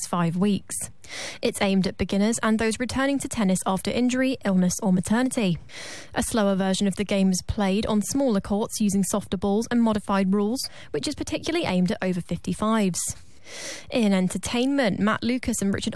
next 5 weeks. It's aimed at beginners and those returning to tennis after injury, illness or maternity. A slower version of the game is played on smaller courts using softer balls and modified rules, which is particularly aimed at over 55s. In entertainment, Matt Lucas and Richard